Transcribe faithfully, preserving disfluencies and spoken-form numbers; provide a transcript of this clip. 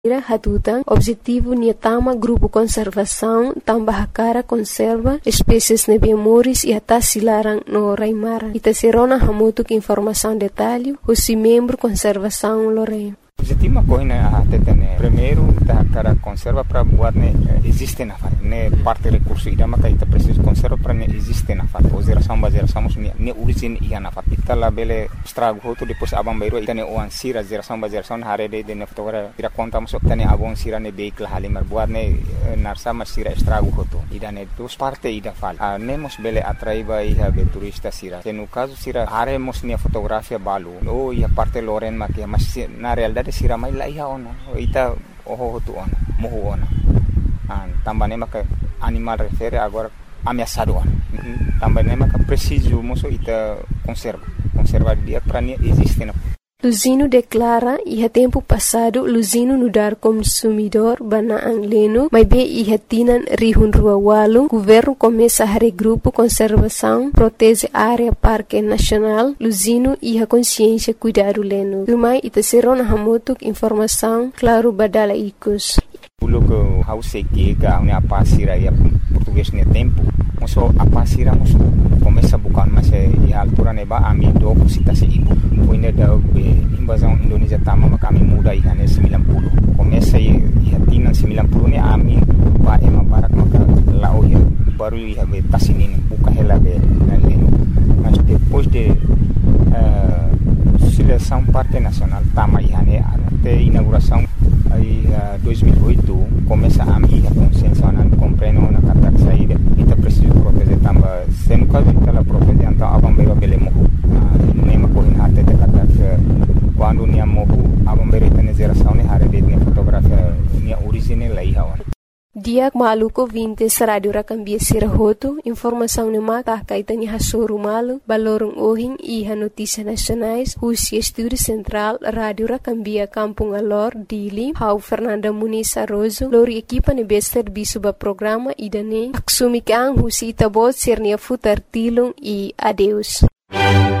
Hatutan, objetivo niatama grupo conservação, tambah cara conserva espécies nebiamoris e atas silarang no raimara. Ita serona hamutuk informação detalhe, o si membro conservação lorei. O objetivo é correr na tetene. Primeiro, tá cara conserva para buat ne existe na fat. Ne parte recurso ida maka ita preciso conserva para ne existe na fat. O geração ba geração ne ne origin ia na fat. Ita la bele estrago hoto depois abang bairo ita ne oan sira geração ba geração hare de de ne fotogra ira conta mas ita ne abon sira ne veículo halimar buat ne narsa mas sira estrago hoto. Ida ne dos parte ida fal. A nemos bele atraiba ia be turista sira. Se no caso sira hare mos ne fotografia balu. O ia parte loren makia mas na realidade sira mai la iha ona ita oho hotu ona mohu ona an tambah maka animal refere agora ameaçado ona tambah maka preciso moço ita conserva conserva dia para nem existe na Luzino declara iha tempo passado Luzino nudar consumidor banaan leno, mas be iha tinan rihun rua walu, governo começa a regrupo conservação, protege área parque nacional, Luzino iha consciência cuidado leno. Rumai ita serona hamutuk informação, claro badala ikus. Pulo que hau seki ga une apa sira ya português ne tempo, moço apa sira moço começa bukan mas e altura neba ami do cita se ibu. Poine da invasão Indonésia tama maka ami muda iha ne sembilan puluh. Começa iha tinan sembilan puluh ne ami ba ema barak maka lao ya baru iha be tasinin buka hela be naleno. Mas depois de uh, seleção parte nacional tama iha ne até inauguração aí uh, dois mil e oito começa a minha consciência não compreendo na carta saída ita preciso proteger também se no caso ita la proteger então abang bero bele mohu nema kohin hate de carta quando nia mohu abang bero ita ne geração ne hare de ne fotografia nia original lai hawan Dia maluco vinte radio rakambia sirahoto, informação ne mata kaita ni hasoru malu, balorong ohin iha notícia nacionais, Rusia Estúdio Central, Radio Rakambia Kampung Alor, Dili, Hau Fernanda Muniz Arrozo, lori equipa ne bester bisuba programa idane, aksumi kang husi itabot sirnia futar tilung e adeus.